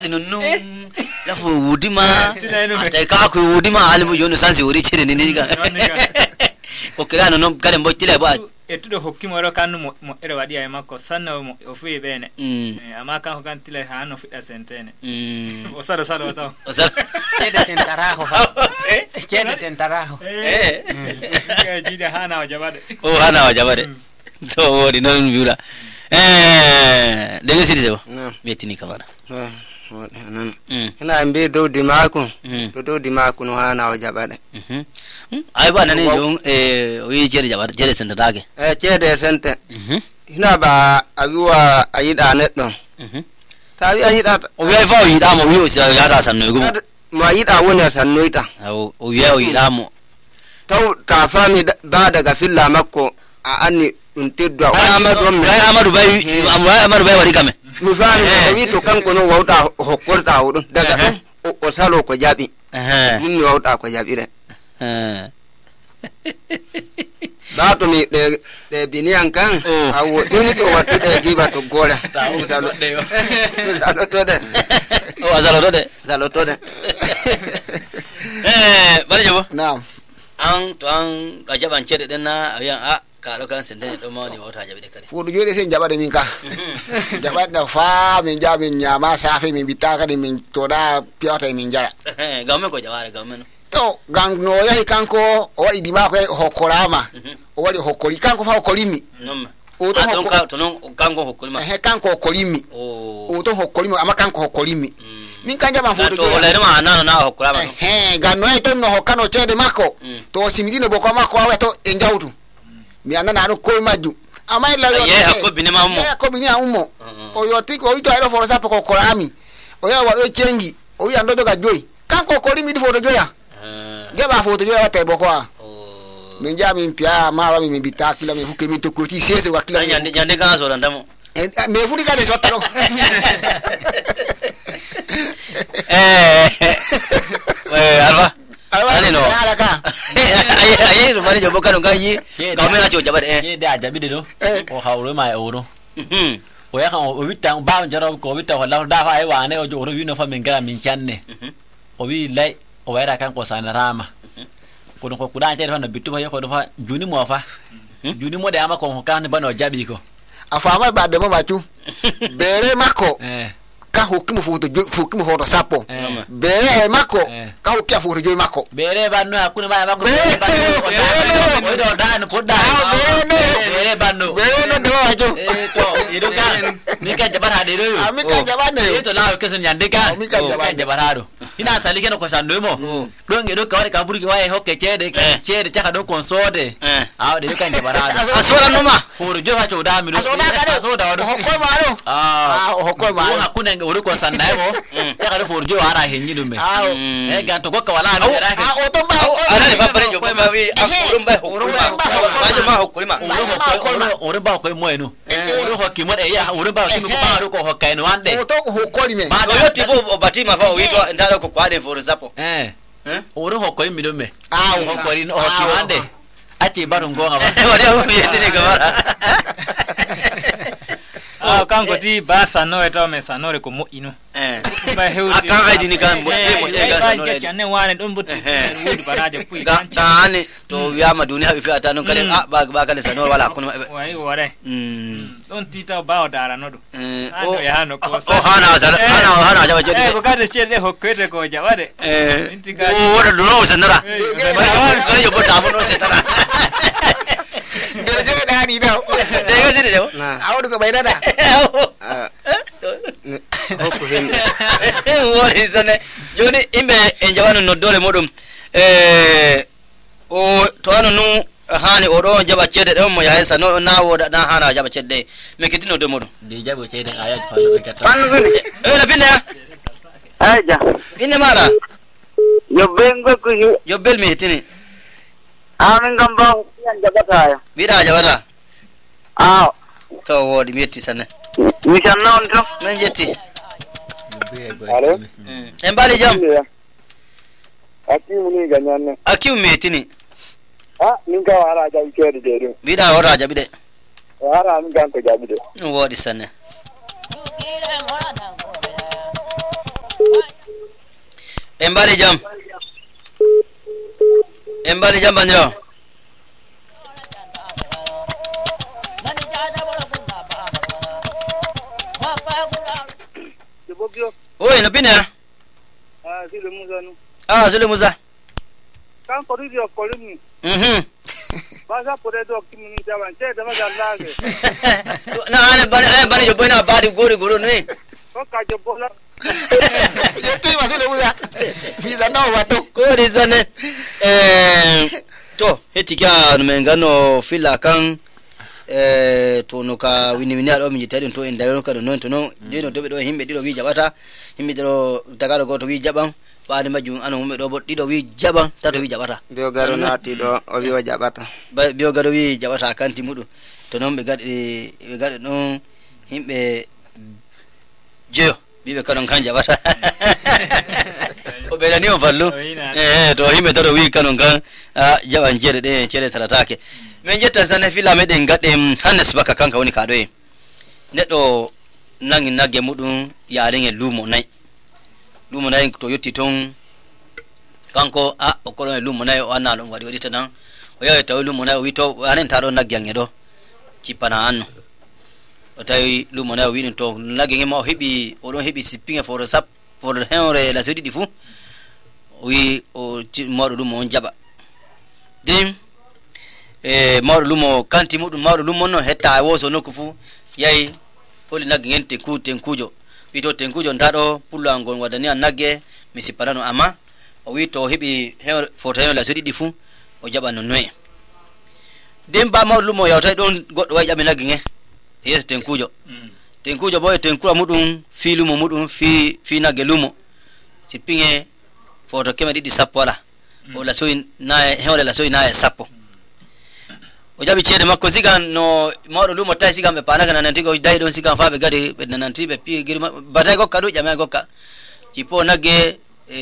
nunu la fu wudima ta ka ku wudima alimu yonu sansi wuri chire ni diga ko kira no kare mbo tile ba etudo hokkimo ro kanu mo ere wadi ay makko sanna mo ofi bene amaka ho kan tile hano fi sentene osara sara to osara chede sentaraho chede sentaraho jide hana wajabade hana wajabade to wodi non biura denge sidi sebo metini kamara ina mbe do dimaku do dimaku no hana wajabade ay ba nani jong wi jere jabade jere sente dage jere sente ina ba abiwa ayida net no ta wi ayida o wi fa ayida mo wi o sa yada sanno go mo ayida wona sanno ita o wi ayida mo taw ta fami ba daga filla makko a anni untidwa amadu bay wari kame mi fami wi to kanko no wawta hokkorta wudun daga o salo ko jabi min mi wawta ko jabi re ba to mi de binian kan awo ni to wattu de giba to gola salo to de o salo to de bari jabo naam an ajaban cede den na ayan ka do kan sende do mawni wota jabi de kare fudu jode sen jabade min ka jabade fa min jabi nyama safi min bitaka de min toda piota min jara gamme ko jaware gamme no to gang no yahi kanko o wadi dima ko hokorama o wadi hokori kanko fa hokorimi non o to non kanko hokorima kanko hokorimi o to hokorimi ama kanko hokorimi min kan jaba fudu to le ma nano na hokorama ganno e to no hokano chede mako to simidine boko mako awe to enjawtu mi anana no ko maju ama ila yo ko bini ma mo ko bini amumo o yo tiko o ito ero for sapo ko korami o ya wa do chengi o ya ndo ga joy kan ko ko limi di foto joya jaba foto joya te boko a min jami pia ma wa mi bitaki la mi fuke mi to ko ti sese wa kila nyande kan so ndamo me fuli ka de so taro alba ani no ayi no mari jobo kanu gayi ka me acho jabade ye da jabide do o hawro mai oro o ya kan o witan ba jaro ko witan wala da fa ai wane o joro wi no fa min gara min channe o wi lai o wayra kan ko sanarama ko don ko kudan te fa no bitu fa ko do fa juni mo fa juni mo de ama ko kan ba no jabi ko afama ba de mo machu bere mako ka hukimu foto sapo bere mako ka hukia foto joy mako bere banno akuna ba mako o do dan poda bere banno bere no do ajo to iruka mika jabara de do mika jabane to lawo keso nyande ka mika jabara do ina sali keno ko sando mo do ngedo ka wari ka burgi wae hokke chede chaka do konsode de kan jabara do asora noma foto jo ha to da mi do asoda do hokko maro hokko maro hakuna uru ko sandae mo ya ka for jo ara henyi dume ga to ko wala na ra o to ba ara le papare jo ba wi akurum ba hokurima ba jo ma hokurima uru ba ko mo enu uru hokki mo ya uru ba ki ko ba ru ko hokkai no ande o to hokorime ba do tipo batima fa wi to ndara ko kwade for zapo uru hokkoi mi dume hokkori no hokki ande ati barungo ngaba wale o mi yetini kamara kanko ti ba sanore to me sanore ko mo ino ba hewti aka ga dini kan mo ga sanore kan ne wane don but wudi baraje fu ta ne to ya ma duniya fi ata non kale ba kale sanore wala kun wai wore don ti ta ba odara no do o ya hano ko hana jaba jodi ko kade chede hokkete ko jawade intika o wada do sanara ko yo bota mo no setara Dele dani do. Dega sini jo. Awdu ko bayda da. Hokko hen. Wori sane. Joni imbe enjawanu no dole modum. O to anu nu hani o do jaba cede don mo yahay sano na woda na hana jaba cede. Me kitino de modum. De jabo cede ayat fa do kata. Na pinna. Aja. Pinna mara. Yo bengo ku yo bel me hitini. Amin gamba yan jabata ya. Bida jabata. To wodi metti sanne. Mi sanna on to. Nan jetti. Alo. Embali jam. Akimu ni ganyanne. Akimu metini. Ninga wara jabi cede de. Bida wara jabi de. Wara mi ganko jabi de. Wodi sanne. embali jam bandiro oi napina Sule Musa kan ko dio ko limi baza pore do kimi ni jawan che dama jallage na bani jo boina badi goro ne ko ka jo bola yeti ma Sule Musa visa no wato ko rizane to hetika numengano fila kan to no ka wini ado mi jitadin to indaro ka non to no dino to be do himbe dido wi jabata himbe do tagaro go to wi jaban baade majum anu himbe do bo dido wi jaban tato wi jabata bio garo nati do o wi jabata bio garo wi jabata kanti mudu to non be gadi non himbe jeyo bibe kanon kan jabata o be dani on fallu to himbe to wi kanon kan jaban jere de cere salatake men jetta sana fila meden gadem Hannes baka kanka woni kado e neddo nangi nagge mudum yaaren lumo nay to yotti ton kanko o ko lumo nay o anna don wadi tan o yawi taw lumo nay o wi to anen ta do nagge ngedo cipana anno o tawi lumo nay o wi to nagge ngema o hebi o don hebi sippinga for sap for henre la sodi difu o wi o modo lumo on jaba dim mawɗo lumo kanti muɗum mawɗo lumo no hetta e woso nokku fu yayi holi nagge gen tenkujo wi to tenkujo ndaɗo pullo an gon wadani an nagge mi sippanano amma o wi to heɓi foto hen la so ɗiɗi fu o jaɓa no noye den ba mawɗo lumo yawtay ɗon goɗɗo wayi ƴami nagge gen yeso tenkujo bo e tenkura muɗum fi lumo muɗum fi nagge lumo sippinge foto keme ɗiɗi sappo wala o lasoyi naye hewle lasoyi naye sappo o jabi cede makko sigan no mawɗo lumo tay sigan ɓe panaka nananti ko dayi ɗon sigan fa ɓe gadi ɓe nananti ɓe pi girma batay gokka ɗu ƴame gokka cippo nagge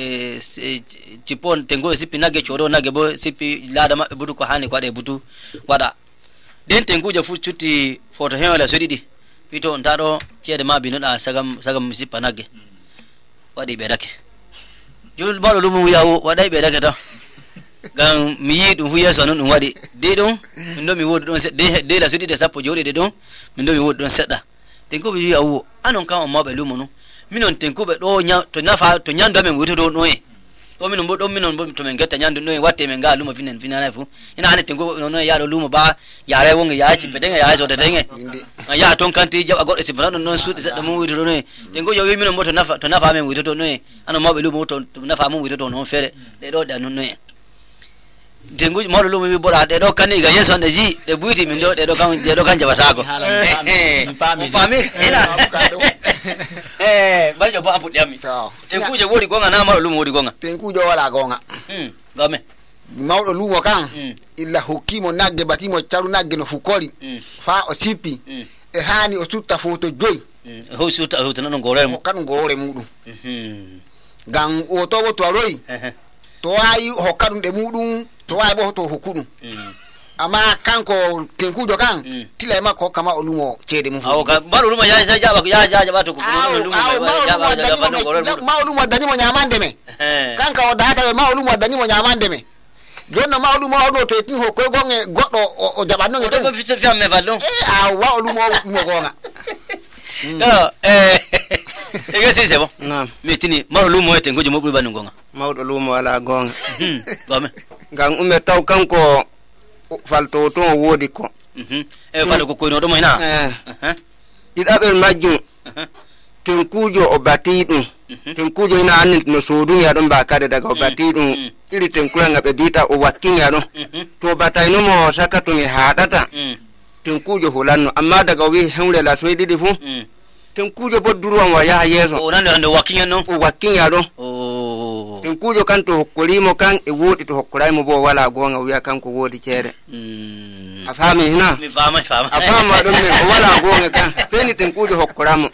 cippo tengo sippi nagge coɗo nagge bo sippi laada maɓɓe butu ko hani ko waɗe butu waɗa den tengujo fu cutti foto hewla so ɗiɗi wito on taɗo cede ma binoɗa sagam mi sippa nagge waɗi ɓeɗake joni mawɗo lumo wiya waɗay ɓeɗake tan gam mi yi ɗum fu yeso non ɗum waɗi de ɗon min ɗo mi wodi ɗon de la suɗiɗe sappo joɗiɗe ɗon min ɗo mi wodi ɗon seɗɗa tenkuɓe wiya wo anon kam on mawɓe lumo non minon tenkuɓe ɗo to nafa to ñandu amen witoto ɗo e ɗo minon bo ɗon minon bo to min getta ñandu ɗo e watte men ga lumo finanayi fu ina hane tenkuɓe non yaɗo lumo ba yaare wonge yaha cippetenge yaha sodetenge yaha toon kanti jaɓa goɗɗo sippana ɗon noon suuɗi seɗɗa mum witoto ɗo e tenkujo wi minon bo to nafa amen witoto ɗo e anon mawɓe lumo to nafa mum witoto noon feere ɗe ɗo ɗe non ɗo e tenguji mawɗo lumo wi boɗa ɗe ɗo kanni ga yeso nde ji ɗe buyti min ɗo ɗe ɗo kan jaɓatako pami ina mbaɗijo bo an puɗɗiyammi tenkuje woodi gonga na mawɗo lumo woodi gonga tenkujo wala gonga game mawɗo lumo kan illa hokkimo nagge batimo caru nagge no fukkori fa o sippi e hani o sutta foto joyi sutta nano gore mu hokkanu gore muɗum gam o to bo to aroyi to wayi hokka ɗum ɗe muɗum to wayi bo to hokku ɗum amma kanko tenkujo kan tila e makko hokka ma o lumo ceede mum mbaɗo lumo jaɓa to ma o lumo danimo ñamande me kanka o data ɓe ma o lumo danimo ñamande me joni no ma o lumo oɗo to tin hokkoy gonge goɗɗo o jaɓatnoge to fiamme fallon wa o lumo gonga ege si c'est bon mi tini mawɗo lumo e tenkujo mo ɓuri ɓandu gonga mawɗo lumo wala gonga game ngam umme taw kanko falto to wodi ko e falto ko koyno ɗo mo hina ɗiɗaɓel majjum tenkujo o bati ɗum tenkujo hina anni no sooduni aɗon mba kade daga o bati ɗum iri tenkuranga ɓe mbita o wakkini aɗon to bataynomo saka to mi haɗata tenkujo hulanno amma daga o wi hewle la soy ɗiɗi fu tenkujo bo duruwan wa yaha yeeso o nande hande wakkingen noon o wakkini aɗon tenkujo kan to hokkolimo kan e woɗi to hokkoraymo bo wala gonga wiya kanko woodi ceede a faami hina mi fama a fama ɗum min o wala gonga kan seni tenkujo hokkoramo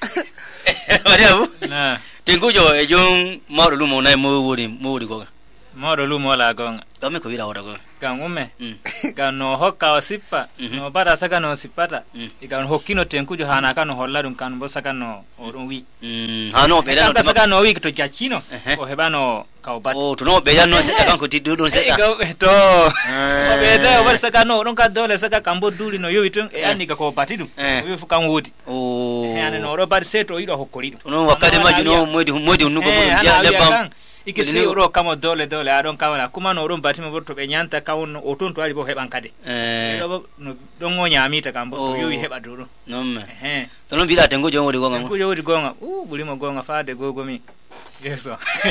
waɗi abu tenkujo e jon mawɗo lumo nayi mo wodi gonga modo lumo la gonga Kami ko wira wora go. kan ume kan no hokka o sippa no bada saka no sippata ikan hokkino tenkujo hana kan holla dum kan bo saka no o dum wi Hano be dan kan saka no wi to jacchino o hebano kawbat Oh to no be dan no sedda kan ko tiddu don sedda. to o be da o bar saka no don ka dole saka kambo duli no yowi tun e andi ka ko batidum o wi fu kan wodi Oh ane no ro bar seto ido hokkori dum no wakade majuno modi hunnugo mo dia lebam. ikisi ro kamo dole adon kawana kuma no ron batima borto be nyanta kawon o ton to ari bo heban kade no don ngonya amita kambo to yowi heba duro Nomme. To no bida tengo jo wodi gonga mo. Tengo jo wodi gonga bulimo gonga faade gogo mi yeso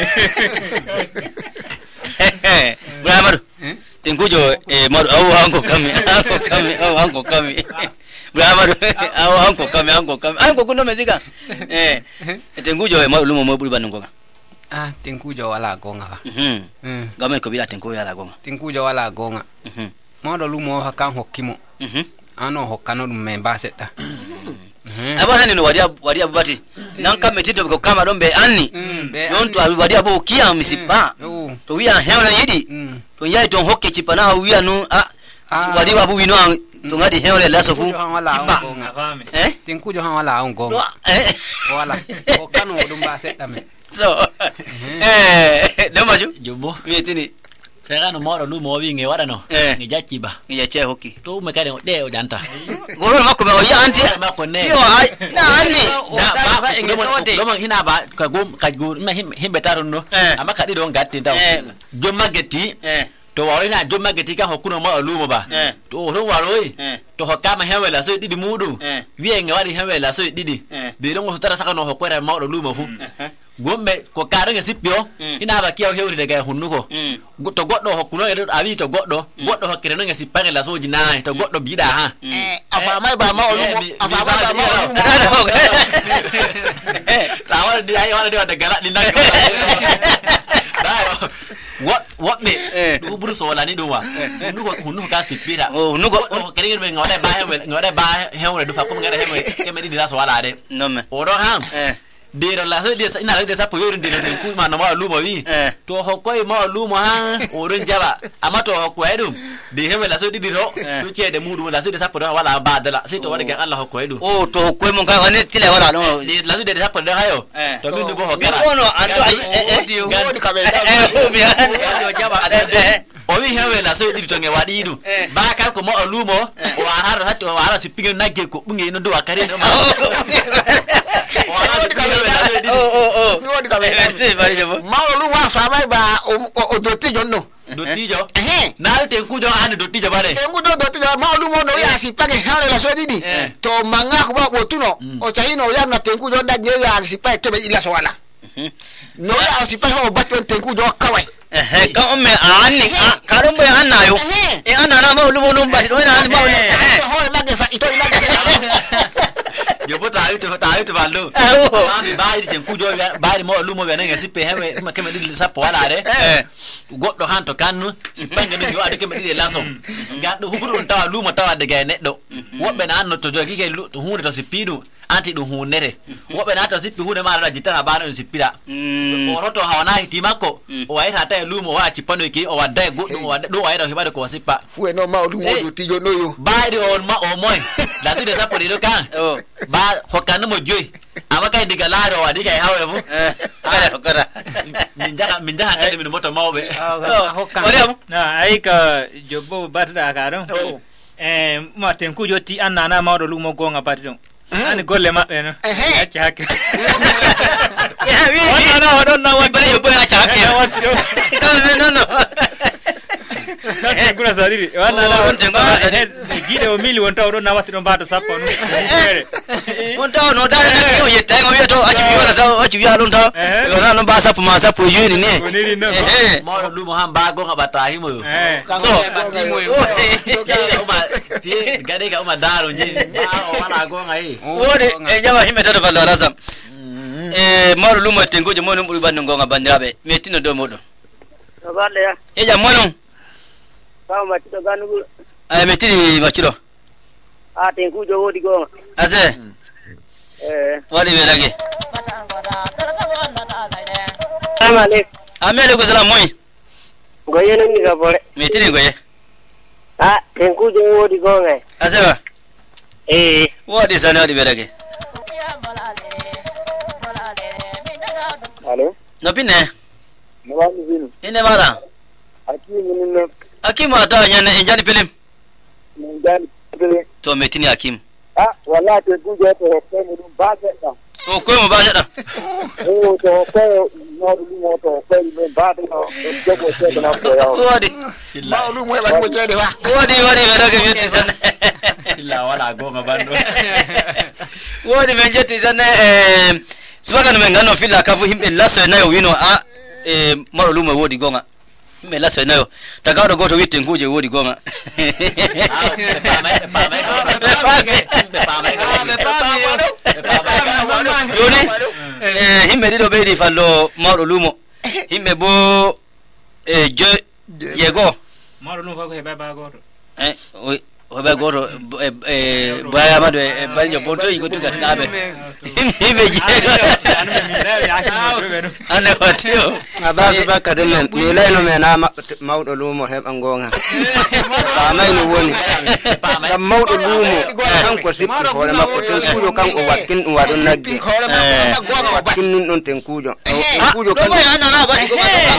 Bramaru tengo jo maru awu hanko kami Bramaru awu hanko kami anko kuno mezika tengo jo maru lumo mo buri banungo Tenkujo wala gonga ba. Gamen ko bila tenko yala gonga. Tenkujo wala gonga. Modo lumo hakan hokkimo. Ano hokkano dum memba setta. Abana ni no wadi abati. Nan kam metito ko kama don be anni. Don to wadi abo kiya misipa. To wiya hewna yidi. To yai ton hokke cipana wiya no wadi wabu wino to ngadi hewle la sofu. Tenkujo han wala on gonga. Wala. Hokkano dum ba setta me. So Damaju Jumbo Mietini Sega no modo lu mo winge wada no ngi jachiba ngi jache hoki to me kare de o janta goro makko me o ya anti makko ne yo ay na anni do man hina ba ka gum me himbe tarun no amma kadi do gatti taw jomma getti to warina jomma getti ka hokkuno mo lu mo ba to ro waroi to hokama hewela so didi mudu wiye ngi wadi hewela so didi de do ngo tara saka no hokkore mo lu mo fu gombe ko karange sipio ina ba kiyaw hewri daga hunnuko to goddo hokkuno e abi to goddo hokkire no ngasi pange la soji na to goddo biida ha afama ba ma olumo afama ba ma olumo tawar di ay wala di wada gala di nang what me du buru so wala ni do wa hunnuko ka sipira hunnuko kere be ngode ba hewre du fa ko ngare hewre keme di la so wala de no me oro ha de la so de ina de sa po yorin de ku ma no ma lu mo wi to hokko ma lu mo ha orun jaba amato hokko edum de hebe la so di ro to che de mudu la so de sa po wala ba de la si to wala ga Allah hokko edum to hokko mo ka ne tile wala no de la so de sa po de hayo to mi go hokkara no ando godi ka be mi jaba o wi hebe la so di to nge wadi du ba ka ko mo lu mo o ara ha to ara si pinge na ge ko bunge no do akare no ma Maulu wa fama ba o dotijo no. Dotijo? Na tenkujo ane dotijo bare. Tenkujo dotijo maulu mo no ya si pake hale la so didi. To manga ko ba botuno. O chahino ya na tenkujo nda nge ya si pake to be ila so wala. No ya si pake o baton tenkujo kawai. Ka me anni karumbe anayo. Ana na maulu mo no ba do na maulu. Ho ma ge fa ito ila yo bota ayo to ballo ba di tenkujo ba di mo lu mo be nga sipe hewe ma keme di sapo wala de goddo hanto kanu sipange ni yo ade keme di laso gaddo huburu tawa lu mo tawa de ga neddo wobbe na anno to jogi ke lu to hunde to sipidu anti dum hunere wobbe na to sipi hunde ma da jitara ba no sipira o roto hawana hitimako o waira ta lu mo wa chipano ki o wada goddo o wada do waira hibade ko sipa fu no ma lu mo do tijo no yo ba di on ma o moy la si de sapo de kan ba hokana mo joy amaka diga laro wa diga hawe fu ala hokara minjaha kade min moto mawbe hokana na aika jobo batda karo ma tenkujo ti anana mawdo lumo gonga batidon ani golle mabbe no acci hakke no don na won bari yo boy acci hakke no gura sadiri wana na won tengo gide o mili won taw don na watti don bato sappo no won taw no da na yo yetta ngo yeto acci wiona taw acci wiya don taw yo na no ba sappo ma sappo yuni ni mo lu mo hamba go ngabata himo yo so tie gade ga uma daro nji wala go ngai wode e jawa himbe to fallo rasam maro lu mo tengo je mo no buri banno ngo ngabandirabe metino do modon Vale ya. Eja mono. Kama machito ganu. Metini machiro. Tenkujo wodi gonga. Ase. Wadi berage. Amale. Amale ko salam moy. Goye nang ni gabore. Metini goye. Ah, tenku jo wodi gonga. Asewa. Wodi sana wodi berage. Hello. No pinne. No wa mizinu. Ine mara. Hakim ata nyane injani pilim. Injani pilim. To metini Hakim. Ah, wallahi tenku jo to ko mu ba ga da. To ko mu ba ga da. To ko no lu mo to ko mu ba da no. Jogo se na ko ya. Wodi. Ba lu mo ba mo jede wa. Wodi berage meti sana. illa wala gonga bando wodi men jetti sana subaga no men ngano filla kafu himbe laso nayo wino a marolumo wodi gonga himbe laso nayo daga do goto witte nguje wodi gonga yoni himbe dido beedi fallo marolumo himbe bo yego marolumo fa ko heba ba goto oba goro baya mado banyo bonto iko tuka tabe himeje ane watio abazu bakademen mileno mena mawdo lumo hebangonga pamay no woni dam mawdo lumo kanko sippi hore makko tenkujo kan o wakkin wadon nagge wakkin nun don tenkujo kan ana na badi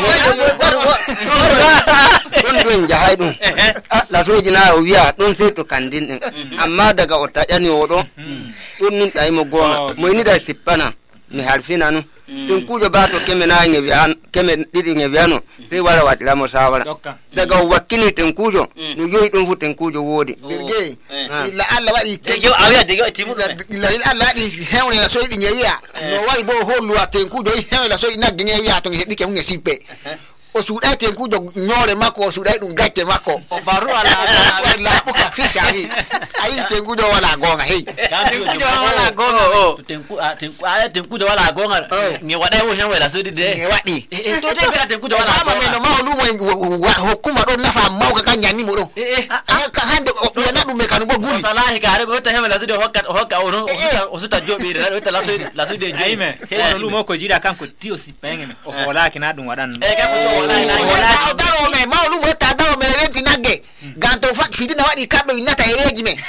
ko don jahay dum la soji na o wiya don sai to kandin amma daga o tajani odo don nun tay mo gonga mo ni da sippana mi harfina no tenkujo ba to kemena ngebian kemen didi ngebiano sai wala wadira mo sawara daga wakkini tenkujo no yoy dum fu tenkujo wodi dirge illa alla wadi yo awiya de timu illa alla di hewne la so di ngewiya no wali bo holu atenkujo hewne la so ina ngewiya to ngebi ke hunge sippe o suda tenkujo nyore mako o suda dum gacce mako o baru ala la buka fisari ai tenkujo wala gonga hey tenkujo wala gonga tenkujo wala gonga nge wada wo hen wala sudi de nge wadi to tenkujo wala gonga me no maulu mo hukuma do nafa mauka kanyani mo do ka hande na dum me kanu bo guli salahi kare go ta hen wala sudi hokka o suta jobi de ta la sudi de aime he lu mo ko jira kan ko tio sipenge o hola kina dum wadan daro me maulu mo ta daro me renti nagge ganto fa fidina wadi kambe winata ereji me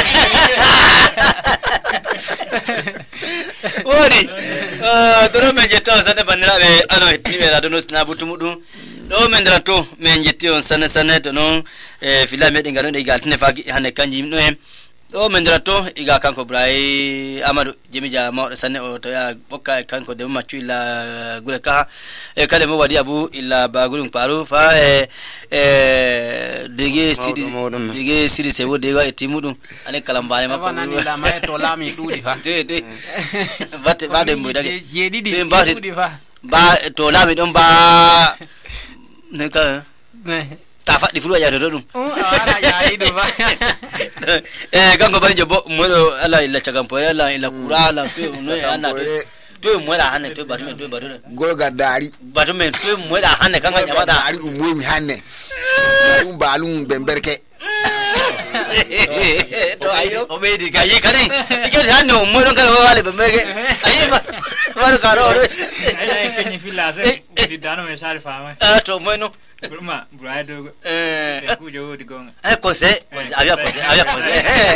wodi toro men jetto sane bandira be ano timera do nosna butumudum do men dra to men jetti on sane to non fila me dinga no de galtine fa hane kanji no em do men dra to iga kanko brai amadu jemija ma sane o to ya bokka kanko de ma tuila gure ka kale mo wadi abu illa ba gurun paru fa dege sidi se wodi ga timudum ane kalambale makko nani la mai to lami dudi fa de batte bade mbo dage je didi dudi fa ba to lami don ba ne ka ta fadi fulu ya do dum ala ya ido ba gango bari jobo mo ala illa chagampo ala illa kurala pe no ana to mo la hanne to batu golga dari batu men to mo la hanne kan ga da dari umwe mi hanne balum bemberke to ayo obedi ga yi kare ike hanne mo don kala wale bemberke ayi ba war karo ai kenyi fila se di dano me sari fama to mo no Bruma, brado. Kujo di gonga. Kose, avia kose.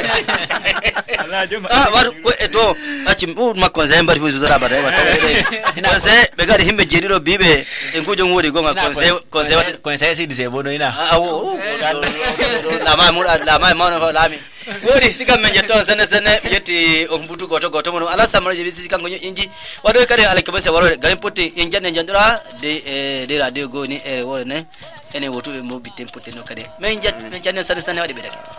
War to achimbu makonze mbari fuzo zara bare kose begari himbe jediro bibe enkujo ngodi gonga konse si disebono ina la mai mono lami wodi sika menje to sene yeti ombutu goto mono ala samara je bisi kango inji wado kare ala kabase waro garin pote injanne njandura de radio go ni ere wone ene wotu be mo bitem pote no kare men janne sane wadi bedake